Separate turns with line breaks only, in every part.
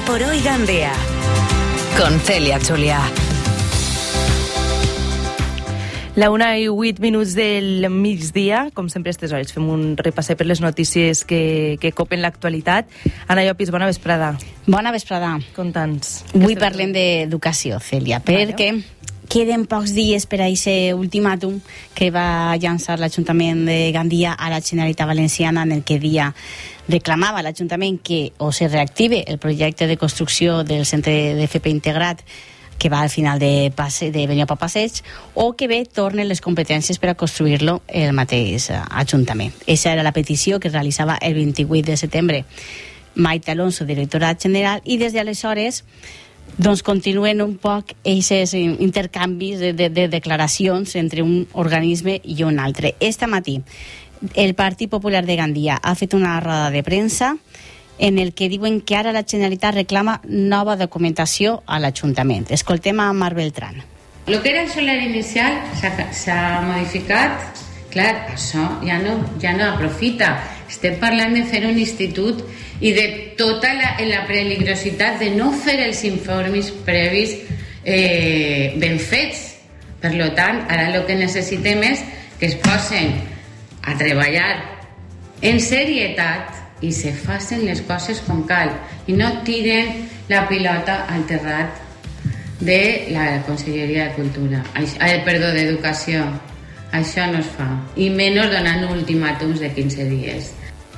por hoy Gandía, con Celia Julià.
La 1:08 del migdia, com sempre a aquestes hores, fem un repasser per les notícies que copen l'actualitat. Ana Llopis, bona vesprada.
Bona vesprada.
Contants.
Avui parlem d'educació, Cèlia, perquè queden pocs dies per a aquest ultimàtum que va llançar l'Ajuntament de Gandia a la Generalitat Valenciana, en el que reclamava l'Ajuntament que o se reactive el projecte de construcció del centre d'FP integrat que va al final de Benlloc a Passeig, o que bé tornen les competències per a construir-lo el mateix Ajuntament. Aquesta era la petició que realitzava el 28 de setembre Maite Alonso, directora general, i des d'aleshores continuen un poc aquests intercanvis de declaracions entre un organisme i un altre. Este matí el Partit Popular de Gandia ha fet una roda de premsa en el que diuen que ara la Generalitat reclama nova documentació a l'Ajuntament. Escoltem a Mar Beltrán.
Lo que era el solar inicial s'ha modificat. Clar, això ja no aprofita. Estem parlant de fer un institut i de tota la peligrositat de no fer els informes previs ben fets. Per tant, ara el que necessitem és que es posen a treballar en serietat i se facin les coses com cal i no tiren la pilota al terrat de la Conselleria de Cultura, d'Educació. Això no es fa, i menys donant ultimàtums de 15 dies.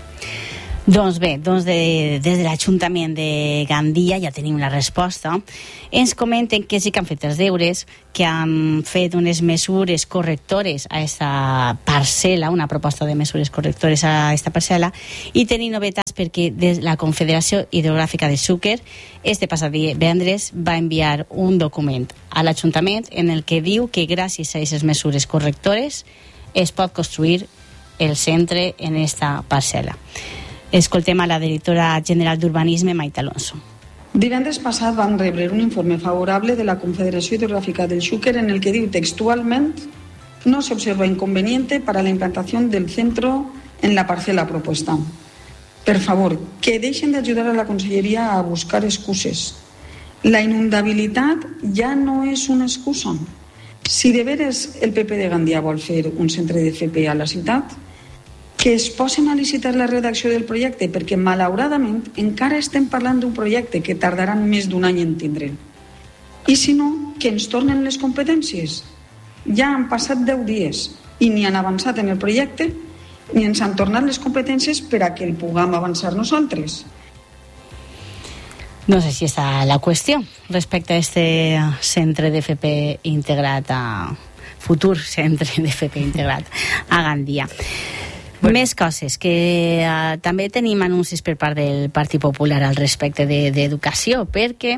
Doncs bé, des de l'Ajuntament de Gandia ja tenim la resposta. Ens comenten que sí que han fet els deures, que han fet unes mesures correctores a aquesta parcel·la, una proposta de mesures correctores a aquesta parcel·la, i tenim novetats perquè des la Confederació Hidrogràfica de Xúquer este passat divendres va enviar un document a l'Ajuntament en el que diu que gràcies a aquestes mesures correctores es pot construir el centre en aquesta parcel·la. Escoltem a la directora general d'Urbanisme, Maite Alonso.
Divendres passat vam rebre un informe favorable de la Confederació Hidrográfica del Xúquer en el que diu textualment: no se observa inconveniente para la implantación del centro en la parcela propuesta. Per favor, que deixen d'ajudar a la Conselleria a buscar excuses. La inundabilitat ja no és una excusa. Si de veres el PP de Gandia vol fer un centre d'FP a la ciutat, que es posen a licitar la redacció del projecte, perquè malauradament encara estem parlant d'un projecte que tardaran més d'un any en tindre'l. I si no, que ens tornen les competències. Ja han passat 10 dies i ni han avançat en el projecte ni ens han tornat les competències per a que el puguem avançar nosaltres.
No sé si està la qüestió respecte a este centre d'FP integrat futur centre d'FP integrat a Gandia. Bueno. Més coses, que també tenim anuncis per part del Partit Popular al respecte d'educació, perquè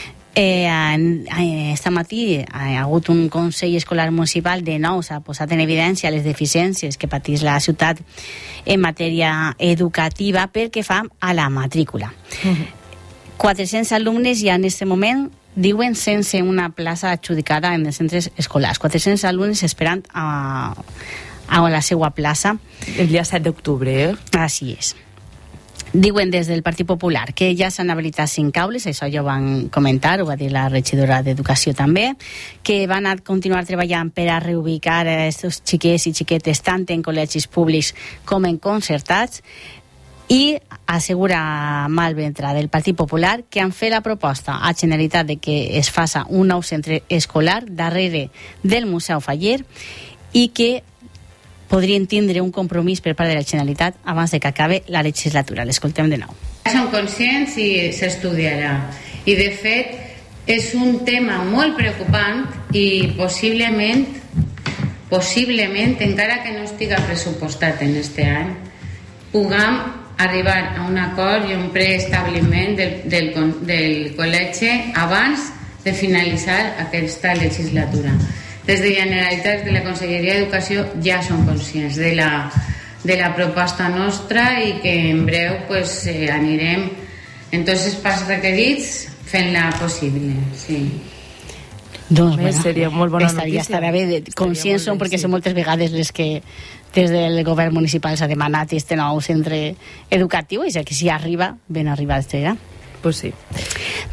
este matí ha hagut un Consell Escolar Municipal de nou, s'ha posat en evidència les deficiències que patís la ciutat en matèria educativa perquè fa a la matrícula. 400 alumnes ja en aquest moment diuen sense una plaça adjudicada en els centres escolars. 400 alumnes esperant a la seva plaça.
El dia 7 d'octubre,
Així és. Diuen des del Partit Popular que ja s'han habilitat 5 aules, això ja ho van comentar, ho va dir la regidora d'Educació també, que van a continuar treballant per a reubicar aquests xiquets i xiquetes tant en col·legis públics com en concertats, i assegura Malventra del Partit Popular que han fet la proposta a Generalitat de que es faça un nou centre escolar darrere del Museu Faller i que podrien tindre un compromís per part de la Generalitat abans de que acabe la legislatura. L'escoltem de nou.
Som conscients i s'estudiarà. I, de fet, és un tema molt preocupant i possiblement, encara que no estiga pressupostat en este any, puguem arribar a un acord i un preestabliment del col·legi abans de finalitzar aquesta legislatura. Des de Generalitat, de la Conselleria d'Educació, ja som conscients de la proposta nostra i que en breu anirem en tots els passos requerits fent-la possible. Sí.
Doncs bueno,
seria molt bona notícia.
Estarà bé, conscients són perquè són moltes vegades les que des del govern municipal s'ha demanat este nou centre educatiu, i que si arriba, ben arribat serà.
Pues sí.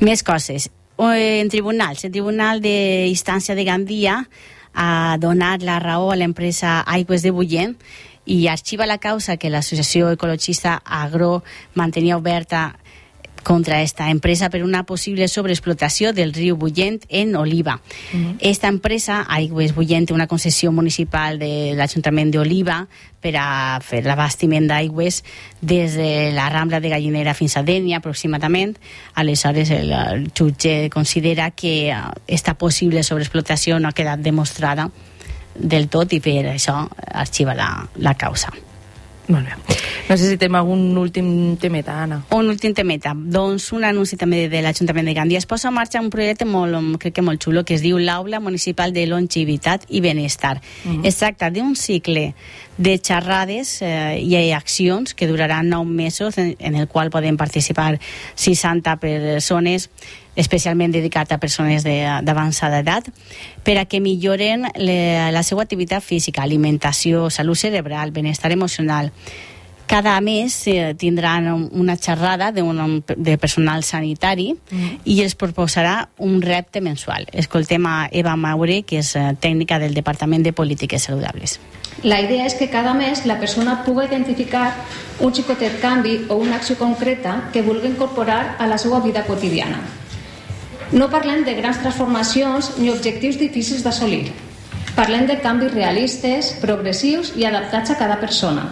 Més coses. En tribunals. El Tribunal d'Instància de Gandia ha donat la raó a l'empresa Aigües de Bullent i arxiva la causa que l'associació ecologista Agro mantenia oberta contra esta empresa per una possible sobreexplotació del riu Bullent en Oliva. Esta empresa, Aigües Bullent, té una concessió municipal de l'Ajuntament d'Oliva per a fer l'abastiment d'aigües des de la Rambla de Gallinera fins a Dénia, aproximadament. Aleshores, el jutge considera que esta possible sobreexplotació no ha quedat demostrada del tot i per això arxiva la causa.
Molt bé. No sé si tenim algun últim temeta, Anna.
Un últim temeta. Doncs un anunci també de l'Ajuntament de Gandia. Es posa en marxa un projecte crec que molt xulo, que es diu l'Aula Municipal de Longevitat i Benestar. Es tracta d'un cicle de xerrades i accions que duraran 9 mesos, en el qual poden participar 60 persones, especialment dedicat a persones d'avançada edat, per a que milloren la seva activitat física, alimentació, salut cerebral, benestar emocional. Cada mes tindran una xerrada de personal sanitari i els proposarà un repte mensual. Escoltem a Eva Maure, que és tècnica del Departament de Polítiques Saludables.
La idea és que cada mes la persona pugui identificar un xicotet canvi o una acció concreta que vulgui incorporar a la seva vida quotidiana. No parlem de grans transformacions ni objectius difícils d'assolir. Parlem de canvis realistes, progressius i adaptats a cada persona.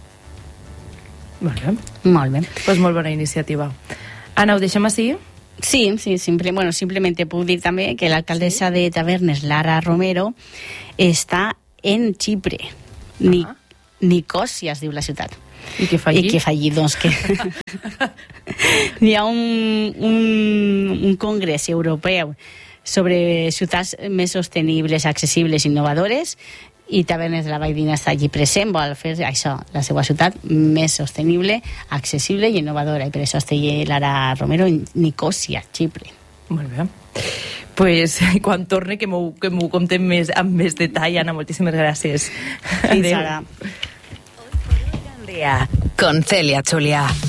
Molt bé.
Molt bé.
Pues molt bona iniciativa. Anna, ho deixem així?
Sí, simplement puc dir també que l'alcaldessa de Tavernes, Lara Romero, està en Xipre. Nicòsia es diu la ciutat.
I què fa allí?
I què fa allí? Doncs que hi ha un congrés europeu sobre ciutats més sostenibles, accessibles i innovadores, i Tavernes de la Valldigna està allí present, vol fer això, la seva ciutat més sostenible, accessible i innovadora, i per això està allí Lara Romero en Nicòsia, Xipre.
Molt bé. Pues quan torne que m'ho contem amb més detall, Anna, moltíssimes gràcies.
Fins ara.
Con Celia Zulia.